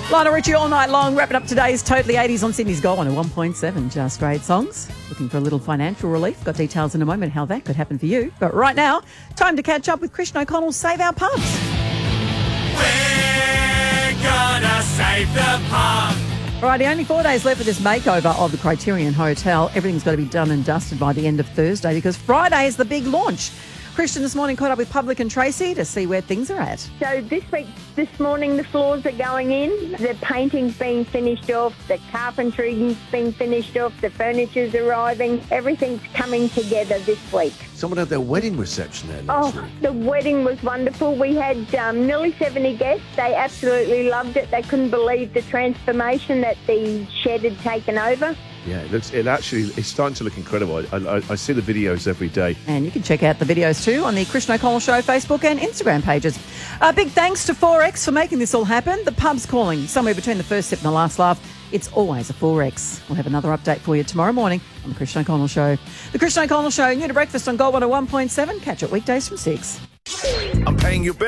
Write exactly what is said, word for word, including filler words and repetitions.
Lionel Richie all night long, wrapping up today's Totally eighties on Sydney's Gold one oh one point seven. Just great songs. Looking for a little financial relief. Got details in a moment how that could happen for you. But right now, time to catch up with Christian O'Connell's Save Our Pubs. We're gonna save the pub. Alrighty, only four days left for this makeover of the Criterion Hotel. Everything's got to be done and dusted by the end of Thursday because Friday is the big launch. Christian this morning caught up with Public and Tracy to see where things are at. So this week, this morning, the floors are going in, the painting's being finished off, the carpentry's being finished off, the furniture's arriving, everything's coming together this week. Someone had their wedding reception there last Oh, week. the wedding was wonderful. We had um, nearly seventy guests. They absolutely loved it. They couldn't believe the transformation that the shed had taken over. Yeah, it looks. It actually, it's starting to look incredible. I, I, I see the videos every day. And you can check out the videos too on the Christian O'Connell Show Facebook and Instagram pages. A big thanks to four X for making this all happen. The pub's calling somewhere between the first sip and the last laugh. It's always a four X. We'll have another update for you tomorrow morning on the Christian O'Connell Show. The Christian O'Connell Show, new to breakfast on Gold one oh one point seven. Catch it weekdays from six. I'm paying you better.